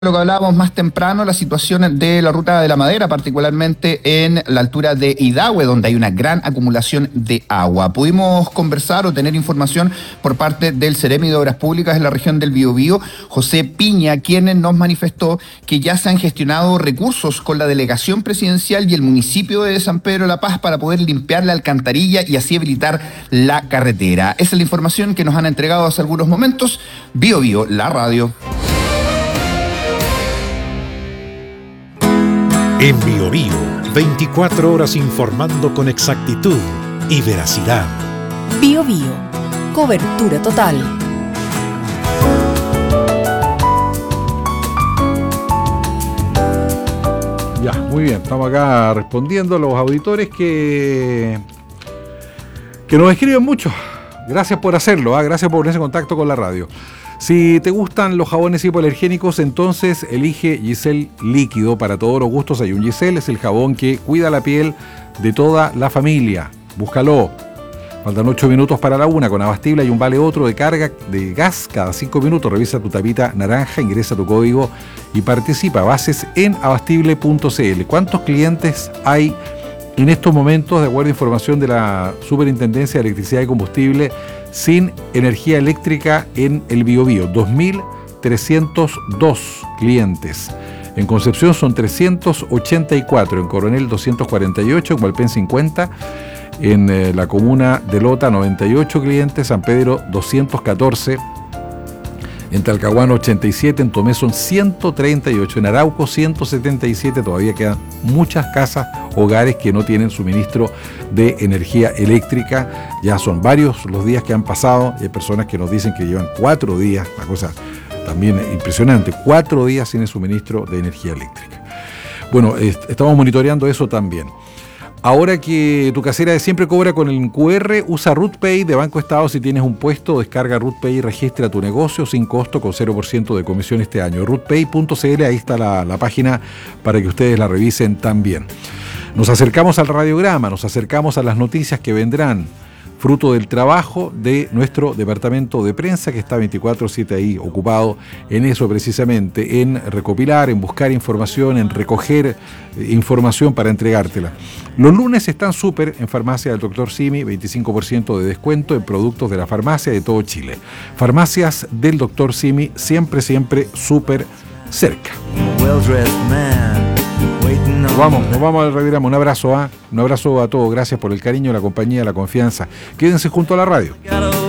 Lo que hablábamos más temprano, la situación de la ruta de la Madera, particularmente en la altura de Idahue, donde hay una gran acumulación de agua. Pudimos conversar o tener información por parte del Seremi de Obras Públicas en la región del Biobío, José Piña, quien nos manifestó que ya se han gestionado recursos con la delegación presidencial y el municipio de San Pedro de la Paz para poder limpiar la alcantarilla y así habilitar la carretera. Esa es la información que nos han entregado hace algunos momentos. Biobío, la radio. En Biobío, 24 horas informando con exactitud y veracidad. Biobío, cobertura total. Ya, muy bien, estamos acá respondiendo a los auditores que nos escriben mucho. Gracias por hacerlo, gracias por ese contacto con la radio. Si te gustan los jabones hipoalergénicos, entonces elige Giselle Líquido. Para todos los gustos hay un Giselle, es el jabón que cuida la piel de toda la familia. Búscalo. Faltan 8 minutos para la 1, con Abastible hay un vale otro de carga de gas cada 5 minutos. Revisa tu tapita naranja, ingresa tu código y participa. Bases en abastible.cl. ¿Cuántos clientes hay en estos momentos, de acuerdo a información de la Superintendencia de Electricidad y Combustible, sin energía eléctrica en el Biobío? 2.302 clientes. En Concepción son 384, en Coronel 248, en Hualpén 50, en la comuna de Lota 98 clientes, San Pedro 214, en Talcahuano 87, en Tomé son 138, en Arauco 177, todavía quedan muchas casas, hogares que no tienen suministro de energía eléctrica. Ya son varios los días que han pasado, y hay personas que nos dicen que llevan 4 días, una cosa también impresionante, 4 días sin el suministro de energía eléctrica. Bueno, estamos monitoreando eso también. Ahora que tu casera de siempre cobra con el QR, usa RootPay de Banco Estado. Si tienes un puesto, descarga RootPay y registra tu negocio sin costo, con 0% de comisión este año. rootpay.cl, ahí está la página para que ustedes la revisen también. Nos acercamos al radiograma, nos acercamos a las noticias que vendrán, fruto del trabajo de nuestro departamento de prensa, que está 24/7 ahí ocupado en eso precisamente, en recopilar, en buscar información, en recoger información para entregártela. Los lunes están súper en Farmacia del Dr. Simi, 25% de descuento en productos de la farmacia de todo Chile. Farmacias del Dr. Simi, siempre súper cerca. Nos vamos al radiograma. Un abrazo a todos. Gracias por el cariño, la compañía, la confianza. Quédense junto a la radio.